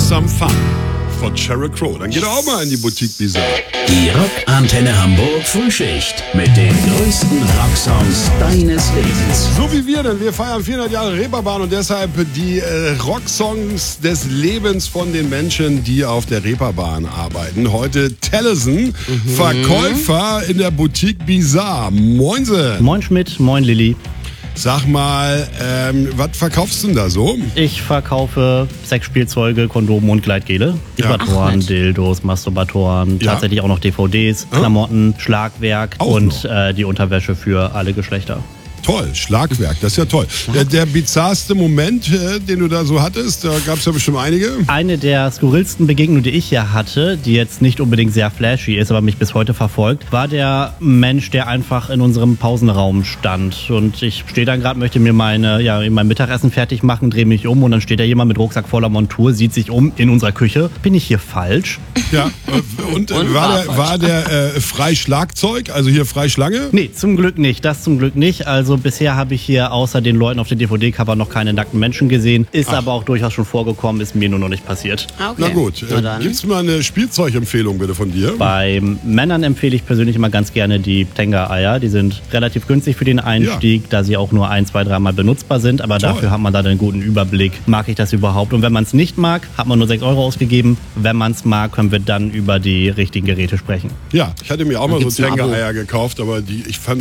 Some Fun von Sheryl Crow. Dann geht er auch mal in die Boutique Bizarre. Die Rockantenne Hamburg Frühschicht mit den größten Rocksongs deines Lebens. So wie wir, denn wir feiern 400 Jahre Reeperbahn und deshalb die Rocksongs des Lebens von den Menschen, die auf der Reeperbahn arbeiten. Heute Tellison, Verkäufer in der Boutique Bizarre. Moinse. Moin Schmidt, moin Lilly. Sag mal, was verkaufst du denn da so? Ich verkaufe Sexspielzeuge, Kondome und Gleitgele. Vibratoren, Dildos, Masturbatoren, tatsächlich auch noch DVDs, Klamotten, Schlagwerk Auch und die Unterwäsche für alle Geschlechter. Toll, Schlagwerk, das ist ja toll. Der bizarrste Moment, den du da so hattest, da gab es ja bestimmt einige. Eine der skurrilsten Begegnungen, die ich hier hatte, die jetzt nicht unbedingt sehr flashy ist, aber mich bis heute verfolgt, war der Mensch, der einfach in unserem Pausenraum stand. Und ich stehe dann gerade, möchte mir mein Mittagessen fertig machen, drehe mich um und dann steht da jemand mit Rucksack voller Montur, sieht sich um in unserer Küche. Bin ich hier falsch? Ja, und war der frei Schlagzeug, also hier frei Schlange? Nee, zum Glück nicht. Das zum Glück nicht. Also bisher habe ich hier außer den Leuten auf den DVD-Cover noch keine nackten Menschen gesehen. Ist aber auch durchaus schon vorgekommen, ist mir nur noch nicht passiert. Okay. Na gut, gibt's mal eine Spielzeugempfehlung bitte von dir? Bei Männern empfehle ich persönlich immer ganz gerne die Tenga-Eier. Die sind relativ günstig für den Einstieg, da sie auch nur 1, 2, 3 Mal benutzbar sind. Aber dafür hat man da einen guten Überblick. Mag ich das überhaupt? Und wenn man es nicht mag, hat man nur 6 Euro ausgegeben. Wenn man es mag, können wir dann über die richtigen Geräte sprechen. Ja, ich hatte mir auch mal so gibt's ein Abo. Tenga-Eier gekauft, aber ich fand